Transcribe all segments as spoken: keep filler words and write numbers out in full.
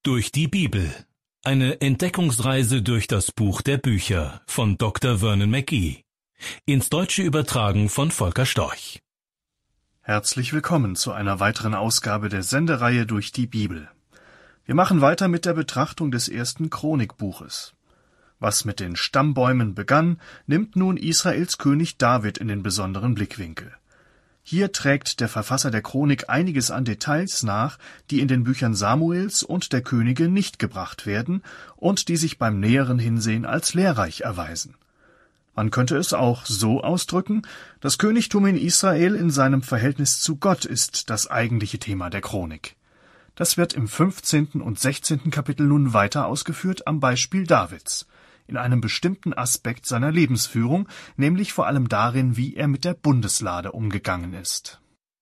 Durch die Bibel. Eine Entdeckungsreise durch das Buch der Bücher von Doktor Vernon McGee. Ins Deutsche übertragen von Volker Storch. Herzlich willkommen zu einer weiteren Ausgabe der Sendereihe Durch die Bibel. Wir machen weiter mit der Betrachtung des ersten Chronikbuches. Was mit den Stammbäumen begann, nimmt nun Israels König David in den besonderen Blickwinkel. Hier trägt der Verfasser der Chronik einiges an Details nach, die in den Büchern Samuels und der Könige nicht gebracht werden und die sich beim näheren Hinsehen als lehrreich erweisen. Man könnte es auch so ausdrücken: Das Königtum in Israel in seinem Verhältnis zu Gott ist das eigentliche Thema der Chronik. Das wird im fünfzehnten und sechzehnten Kapitel nun weiter ausgeführt am Beispiel Davids, in einem bestimmten Aspekt seiner Lebensführung, nämlich vor allem darin, wie er mit der Bundeslade umgegangen ist.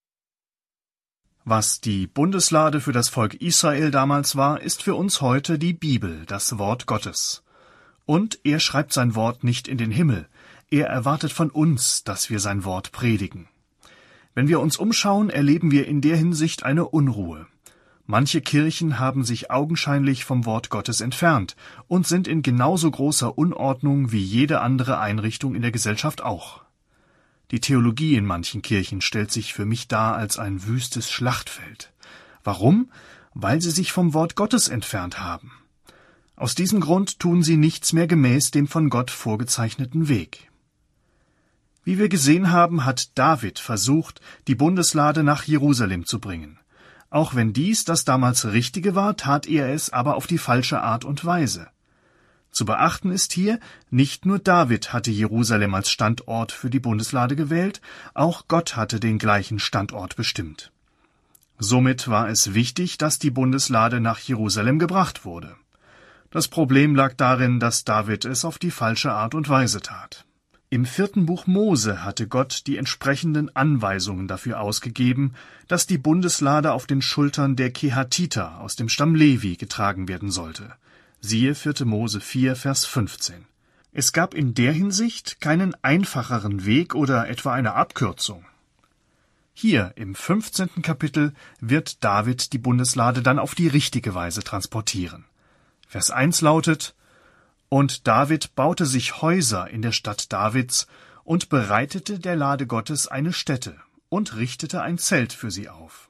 Was die Bundeslade für das Volk Israel damals war, ist für uns heute die Bibel, das Wort Gottes. Und er schreibt sein Wort nicht in den Himmel, er erwartet von uns, dass wir sein Wort predigen. Wenn wir uns umschauen, erleben wir in der Hinsicht eine Unruhe. Manche Kirchen haben sich augenscheinlich vom Wort Gottes entfernt und sind in genauso großer Unordnung wie jede andere Einrichtung in der Gesellschaft auch. Die Theologie in manchen Kirchen stellt sich für mich dar als ein wüstes Schlachtfeld. Warum? Weil sie sich vom Wort Gottes entfernt haben. Aus diesem Grund tun sie nichts mehr gemäß dem von Gott vorgezeichneten Weg. Wie wir gesehen haben, hat David versucht, die Bundeslade nach Jerusalem zu bringen. Auch wenn dies das damals Richtige war, tat er es aber auf die falsche Art und Weise. Zu beachten ist hier, nicht nur David hatte Jerusalem als Standort für die Bundeslade gewählt, auch Gott hatte den gleichen Standort bestimmt. Somit war es wichtig, dass die Bundeslade nach Jerusalem gebracht wurde. Das Problem lag darin, dass David es auf die falsche Art und Weise tat. Im vierten Buch Mose hatte Gott die entsprechenden Anweisungen dafür ausgegeben, dass die Bundeslade auf den Schultern der Kehatiter aus dem Stamm Levi getragen werden sollte. Siehe vierte Mose vier, Vers fünfzehn. Es gab in der Hinsicht keinen einfacheren Weg oder etwa eine Abkürzung. Hier im fünfzehnten Kapitel wird David die Bundeslade dann auf die richtige Weise transportieren. Vers eins lautet: Und David baute sich Häuser in der Stadt Davids und bereitete der Lade Gottes eine Stätte und richtete ein Zelt für sie auf.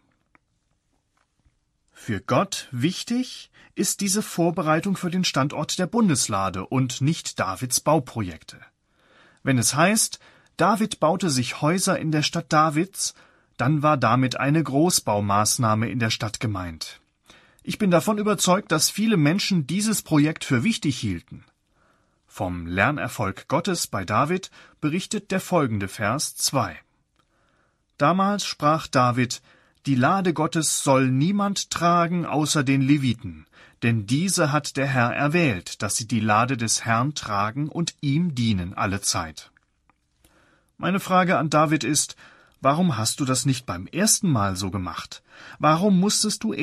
Für Gott wichtig ist diese Vorbereitung für den Standort der Bundeslade und nicht Davids Bauprojekte. Wenn es heißt, David baute sich Häuser in der Stadt Davids, dann war damit eine Großbaumaßnahme in der Stadt gemeint. Ich bin davon überzeugt, dass viele Menschen dieses Projekt für wichtig hielten. Vom Lernerfolg Gottes bei David berichtet der folgende Vers zwei. Damals sprach David: Die Lade Gottes soll niemand tragen außer den Leviten, denn diese hat der Herr erwählt, dass sie die Lade des Herrn tragen und ihm dienen alle Zeit. Meine Frage an David ist: Warum hast du das nicht beim ersten Mal so gemacht? Warum musstest du